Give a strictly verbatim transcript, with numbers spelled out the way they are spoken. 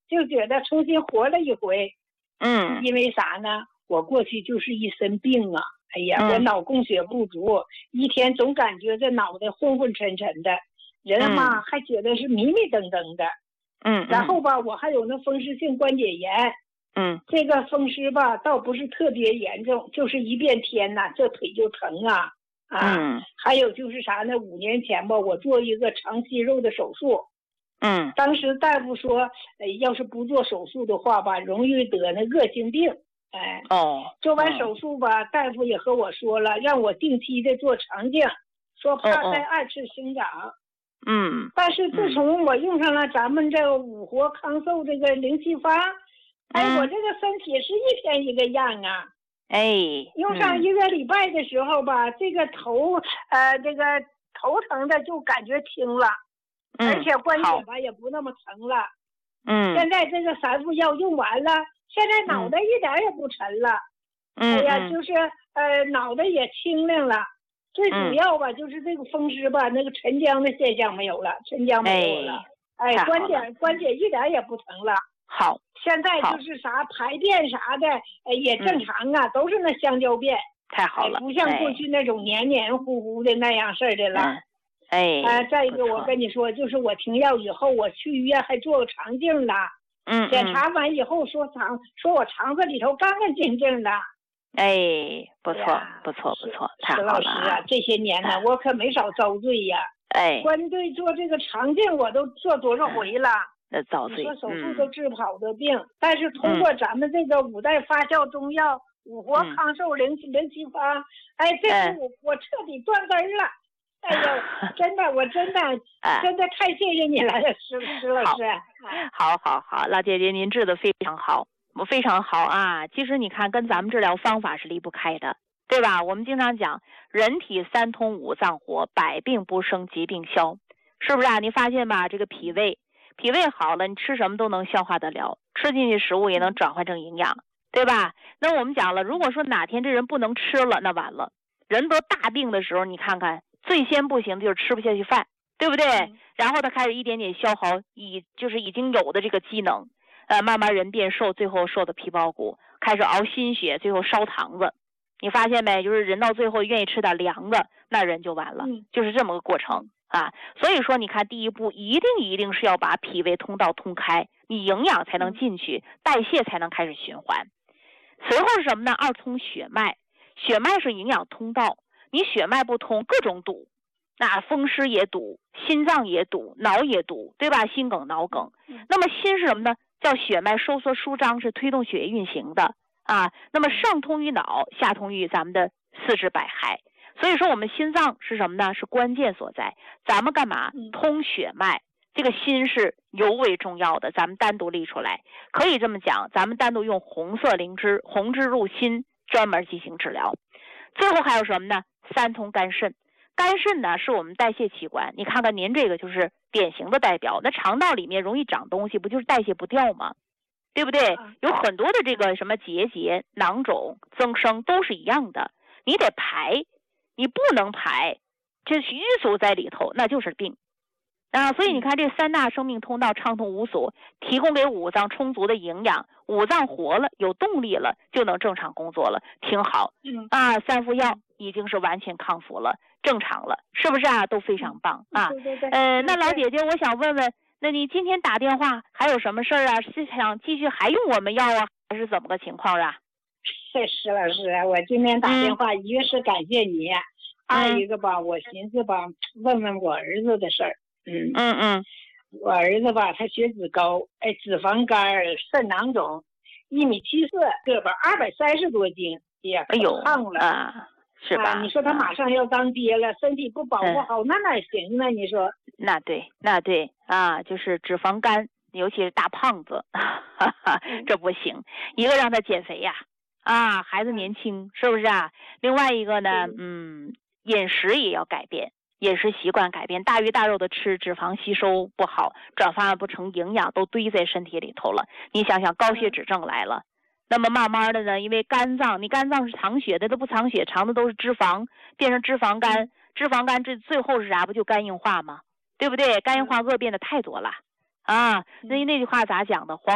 就觉得重新活了一回。 嗯， 因为啥呢？我过去就是一身病啊，哎呀， 嗯、 我脑供血不足，一天总感觉这脑袋昏昏沉沉的，人嘛、嗯、还觉得是迷迷瞪瞪的。 嗯， 然后吧，我还有那风湿性关节炎。 嗯， 这个风湿吧，倒不是特别严重，就是一变天呐，这腿就疼啊啊！ 嗯， 还有就是啥呢？五年前吧，我做一个肠息肉的手术。 嗯， 当时大夫说，呃，要是不做手术的话吧，容易得那恶性病。哎， 哦， 做完手术吧，哦、大夫也和我说了，让我定期的做肠镜，说怕再二次生长。 嗯， 但是自从我用上了咱们这个五活康寿这个灵气方，哎，嗯、我这个身体是一天一个样啊。 哎， 用上一个礼拜的时候吧，嗯、这个头呃这个头疼的就感觉轻了。 嗯、 而且关节吧也不那么疼了。 嗯， 现在这个三副药用完了，现在脑袋一点也不沉了。 嗯， 哎呀，就是呃脑袋也清亮了。最主要吧，嗯、就是这个风湿吧，那个沉僵的现象没有了，沉僵没有了。哎，哎关节关节一点也不疼了。 好， 现在就是啥排便啥的，哎也正常啊，嗯、都是那香蕉便。 太好了， 哎、不像过去那种黏黏糊糊的那样式的了。 嗯哎， 呃，再一个，我跟你说，就是我停药以后，我去医院还做个肠镜了。 嗯， 检查完以后说肠，说我肠子里头干干净净的。 哎，不错，不错，不错，太好了。 石老师啊，这些年呢，我可没少遭罪呀。 哎， 光对做这个肠镜，我都做多少回了。 那遭罪。 你说手术都治不好的病，但是通过咱们这个五代发酵中药、五活康寿灵灵气方，哎，这次我我彻底断根了。哎呦，真的，我真的，真的太谢谢你了，石石老师。 好，好，好，老姐姐，您治的非常好，我非常好啊。其实你看，跟咱们治疗方法是离不开的，对吧？我们经常讲，人体三通五脏活，百病不生，疾病消，是不是啊？你发现吧，这个脾胃，脾胃好了，你吃什么都能消化得了，吃进去食物也能转换成营养，对吧？那我们讲了，如果说哪天这人不能吃了，那完了。人得大病的时候，你看看。最先不行的就是吃不下去饭，对不对？嗯、然后他开始一点点消耗已就是已经有的这个机能，呃，慢慢人变瘦，最后瘦的皮包骨，开始熬心血，最后烧糖子。你发现没？就是人到最后愿意吃点凉的，那人就完了，嗯、就是这么个过程啊。所以说，你看第一步一定一定是要把脾胃通道通开，你营养才能进去，嗯、代谢才能开始循环。随后是什么呢？二通血脉，血脉是营养通道。你血脉不通，各种堵，那风湿也堵，心脏也堵，脑也堵，对吧？心梗、脑梗。那么心是什么呢？叫血脉收缩舒张，是推动血液运行的啊。那么上通于脑，下通于咱们的四肢百骸。所以说我们心脏是什么呢？是关键所在。咱们干嘛？通血脉，这个心是尤为重要的。咱们单独立出来，可以这么讲，咱们单独用红色灵芝，红芝入心，专门进行治疗。最后还有什么呢？三通肝肾，肝肾呢是我们代谢器官，你看看您这个就是典型的代表。那肠道里面容易长东西，不就是代谢不掉吗？对不对？有很多的这个什么结节、囊肿、增生都是一样的，你得排，你不能排，这是淤阻在里头，那就是病啊。所以你看这三大生命通道畅通无阻，提供给五脏充足的营养，五脏活了，有动力了，就能正常工作了，挺好。嗯啊，三副药已经是完全康复了，正常了，是不是啊？都非常棒啊。 对对对。 呃，那老姐姐，我想问问，那你今天打电话还有什么事儿啊？是想继续还用我们药啊，还是怎么个情况啊？ 石老师，我今天打电话，嗯、一个是感谢你，嗯、二一个吧，我寻思吧，问问我儿子的事儿。嗯嗯嗯。 我儿子吧，他血脂高，哎，脂肪肝、肾囊肿，一米七四，个把二百三十多斤，也哎呦胖了啊，是吧？ 啊、你说他马上要当爹了，身体不保护好，嗯、那哪行呢？你说？ 那对，那对啊，就是脂肪肝，尤其是大胖子，哈哈，这不行。一个让他减肥呀，啊，孩子年轻，是不是啊？另外一个呢，嗯，饮食也要改变。饮食习惯改变，大鱼大肉的吃，脂肪吸收不好，转化不成营养，都堆在身体里头了。你想想，高血脂症来了，那么慢慢的呢，因为肝脏，你肝脏是藏血的，它不藏血，藏的都是脂肪，变成脂肪肝，脂肪肝这最后是啥？不就肝硬化吗？对不对？肝硬化恶变的太多了啊！那那句话咋讲的？黄